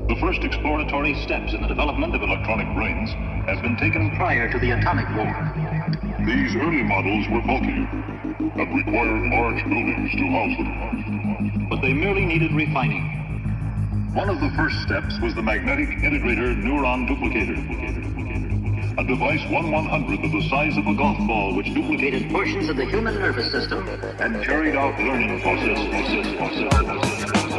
The first exploratory steps in the development of electronic brains have been taken prior to the atomic war. These early models were bulky and required large buildings to house them. But they merely needed refining. One of the first steps was the magnetic integrator neuron duplicator. A device 1/100th of the size of a golf ball which duplicated portions of the human nervous system and carried out learning processes.